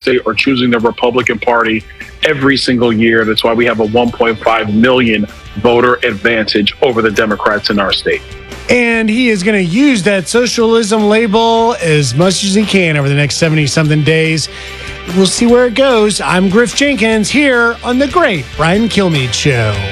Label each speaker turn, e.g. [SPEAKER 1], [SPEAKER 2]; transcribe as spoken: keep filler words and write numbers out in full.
[SPEAKER 1] state are choosing the Republican Party every single year. That's why we have a one point five million voter advantage over the Democrats in our state.
[SPEAKER 2] And he is going to use that socialism label as much as he can over the next seventy-something days. We'll see where it goes. I'm Griff Jenkins here on The Great Brian Kilmeade Show.